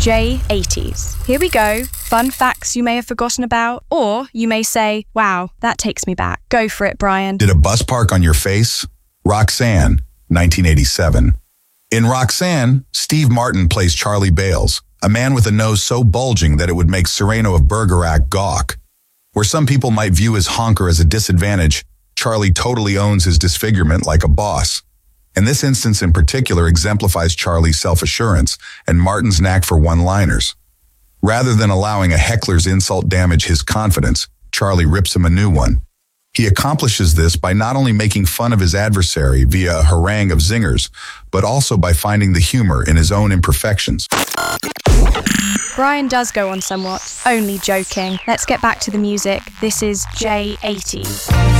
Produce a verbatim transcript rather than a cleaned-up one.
J eighties. Here we go. Fun facts you may have forgotten about, or you may say, wow, that takes me back. Go for it, Brian. Did a bus park on your face? Roxanne, nineteen eighty-seven. In Roxanne, Steve Martin plays Charlie Bales, a man with a nose so bulging that it would make Cyrano of Bergerac gawk. Where some people might view his honker as a disadvantage, Charlie totally owns his disfigurement like a boss. And this instance in particular exemplifies Charlie's self-assurance and Martin's knack for one-liners. Rather than allowing a heckler's insult damage his confidence, Charlie rips him a new one. He accomplishes this by not only making fun of his adversary via a harangue of zingers, but also by finding the humor in his own imperfections. Brian does go on somewhat. Only joking. Let's get back to the music. This is J eighties.